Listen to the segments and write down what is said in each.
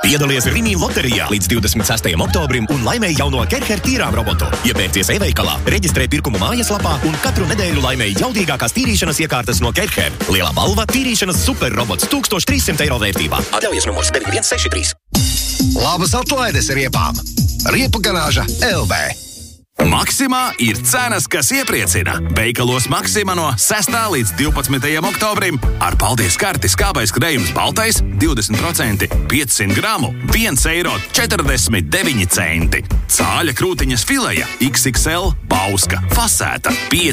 Piedalies Rimi loterijā līdz 26. oktobrim un laimē jauno Kerher tīrām robotu. Iepērcies e-veikalā, reģistrē pirkumu mājaslapā un katru nedēļu laimē jaudīgākās tīrīšanas iekārtas no Kerher. Lielā balva – tīrīšanas superrobots 1300 eiro vērtībā. Atļaujies numurs 9163. Labas atlaides riepām! Riepu garāža LV. Maksimā ir cenas, kas iepriecina. Veikalos Maksima no 6. līdz 12. oktobrim ar paldies karti skābais krējums baltais 20%, 500 gramu, 1,49 eiro. Cāļa krūtiņas fileja XXL bauska fasēta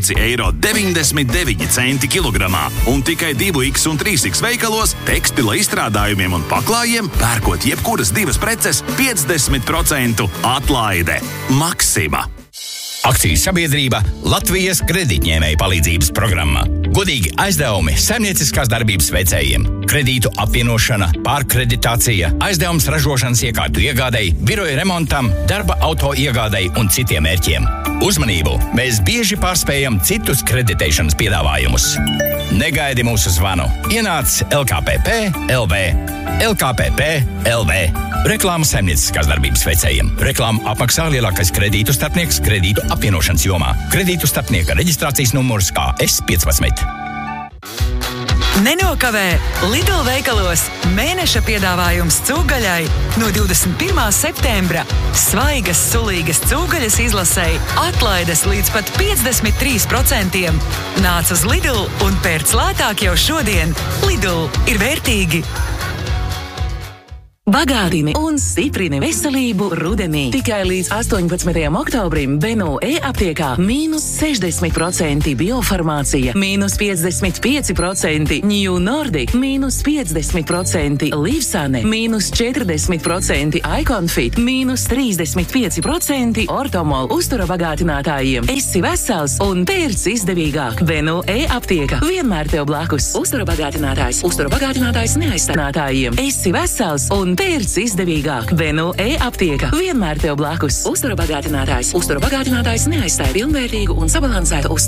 5,99 eiro kilogramā. Un tikai 2X un 3X veikalos tekstila izstrādājumiem un paklājiem pērkot jebkuras divas preces 50% atlaide. Maksima. Akcijas sabiedrība Latvijas kredītņēmēju palīdzības programma. Godīgi aizdevumi saimnieciskās darbības veicējiem. Kredītu apvienošana, pārkreditācija, aizdevums ražošanas iekārtu iegādei, biroja remontam, darba auto iegādei un citiem mērķiem. Uzmanību! Mēs bieži pārspējam citus kreditēšanas piedāvājumus. Negaidi mūsu zvanu. Ienāc LKPP LV. LKPP LV. Reklāma saimnieciskās darbības veicējiem. Reklāmu apmaksā lielākais kredītu starpnieks kredītu apvienošanas jomā. Kredītu starpnieka reģistrācijas numurs KS15. Nenokavē Lidl veikalos mēneša piedāvājums cūgaļai no 21. septembra. Svaigas, sulīgas cūgaļas izlasei atlaides līdz pat 53%. Nāc uz Lidl un pērc lētāk jau šodien. Lidl ir vērtīgi. Bagātini un stiprini veselību rudenī. Tikai līdz 18. oktobrim Beno e-aptiekā -60% biofarmācija, -55% New Nordic, -50% Livsane, -40% Iconfit, -35% Ortomol uztura bagātinātājiem. Esi vesels un pērc izdevīgāk. Beno e-aptieka vienmēr tev blakus. Uztura bagātinātājs. Uztura bagātinātājs neaizstāvinātājiem. Esi vesels un pērc izdevīgāk. Beno e-aptieka vienmēr tev blakus. Uztura bagātinātājs. Uztura bagātinātājs neaizstāja pilnvērtīgu un sabalansētu uzturu.